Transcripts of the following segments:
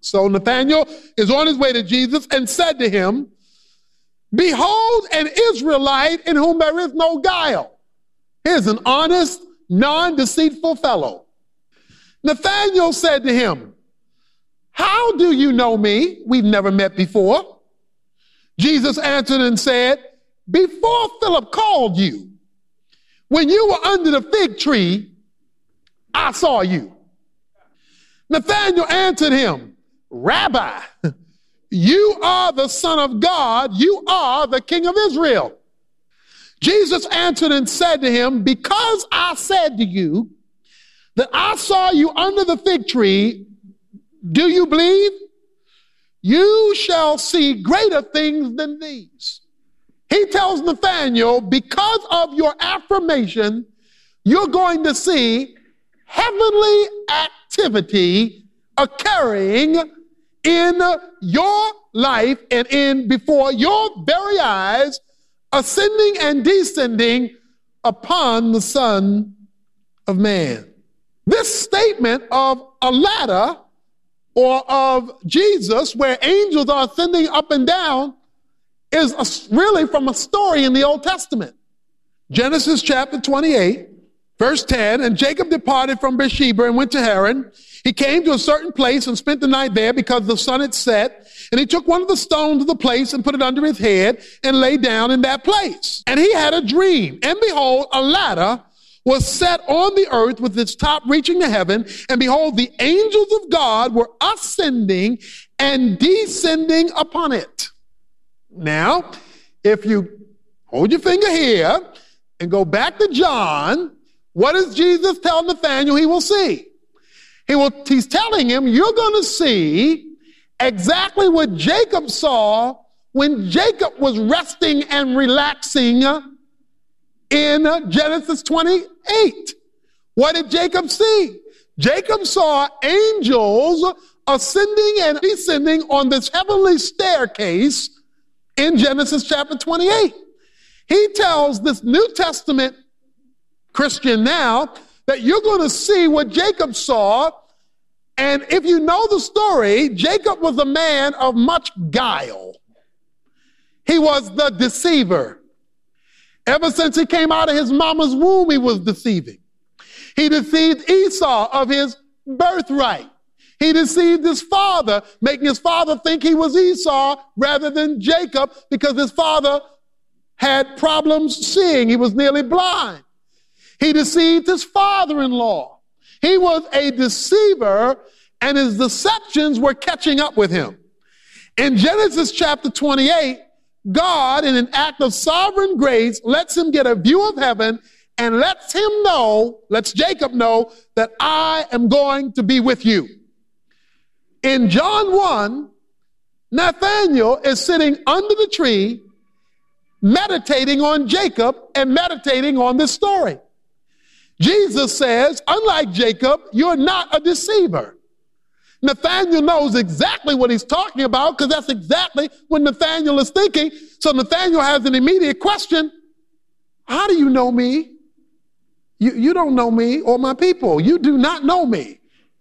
So Nathanael is on his way to Jesus and said to him, behold, an Israelite in whom there is no guile. Here's an honest, non-deceitful fellow. Nathanael said to him, how do you know me? We've never met before. Jesus answered and said, before Philip called you, when you were under the fig tree, I saw you. Nathanael answered him, Rabbi, you are the Son of God. You are the King of Israel. Jesus answered and said to him, because I said to you that I saw you under the fig tree, do you believe? You shall see greater things than these. He tells Nathanael, because of your affirmation, you're going to see heavenly activity occurring in your life and before your very eyes, ascending and descending upon the Son of Man. This statement of a ladder or of Jesus where angels are ascending up and down is really from a story in the Old Testament. Genesis chapter 28, verse 10, and Jacob departed from Beersheba and went to Haran. He came to a certain place and spent the night there because the sun had set. And he took one of the stones of the place and put it under his head and lay down in that place. And he had a dream. And behold, a ladder was set on the earth with its top reaching to heaven. And behold, the angels of God were ascending and descending upon it. Now, if you hold your finger here and go back to John, what does Jesus tell Nathanael he will see? He's telling him, you're going to see exactly what Jacob saw when Jacob was resting and relaxing in Genesis 28. What did Jacob see? Jacob saw angels ascending and descending on this heavenly staircase in Genesis chapter 28. He tells this New Testament Christian now that you're going to see what Jacob saw. And if you know the story, Jacob was a man of much guile. He was the deceiver. Ever since he came out of his mama's womb, he was deceiving. He deceived Esau of his birthright. He deceived his father, making his father think he was Esau rather than Jacob because his father had problems seeing. He was nearly blind. He deceived his father-in-law. He was a deceiver, and his deceptions were catching up with him. In Genesis chapter 28, God, in an act of sovereign grace, lets him get a view of heaven and lets Jacob know that I am going to be with you. In John 1, Nathanael is sitting under the tree, meditating on Jacob and meditating on this story. Jesus says, unlike Jacob, you're not a deceiver. Nathanael knows exactly what he's talking about because that's exactly what Nathanael is thinking. So Nathanael has an immediate question. How do you know me? You don't know me or my people. You do not know me.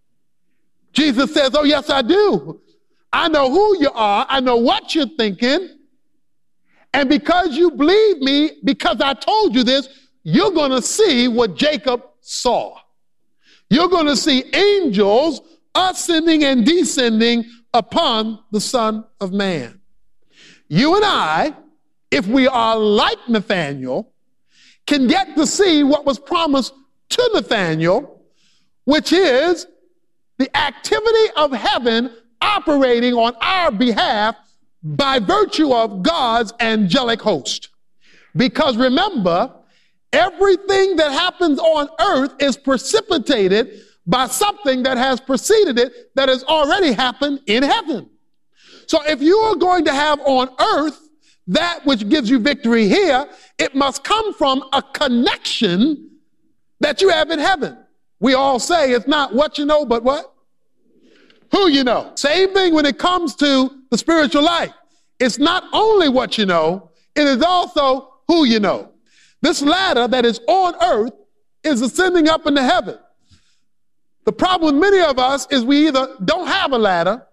Jesus says, oh, yes, I do. I know who you are. I know what you're thinking. And because you believe me, because I told you this, you're going to see what Jacob saw. You're going to see angels ascending and descending upon the Son of Man. You and I, if we are like Nathanael, can get to see what was promised to Nathanael, which is the activity of heaven operating on our behalf by virtue of God's angelic host. Because remember, everything that happens on earth is precipitated by something that has preceded it that has already happened in heaven. So if you are going to have on earth that which gives you victory here, it must come from a connection that you have in heaven. We all say it's not what you know, but what? Who you know. Same thing when it comes to the spiritual life. It's not only what you know, it is also who you know. This ladder that is on earth is ascending up into heaven. The problem with many of us is we either don't have a ladder